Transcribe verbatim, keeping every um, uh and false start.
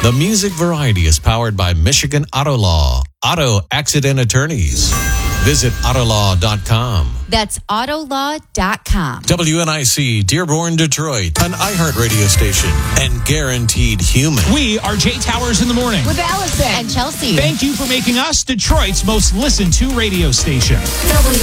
The Music Variety is powered by Michigan Auto Law, Auto Accident Attorneys. Visit autolaw dot com. That's autolaw dot com. W N I C, Dearborn, Detroit, an iHeart radio station and guaranteed human. We are Jay Towers in the morning With Allison and Chelsea. Thank you for making us Detroit's most listened to radio station. W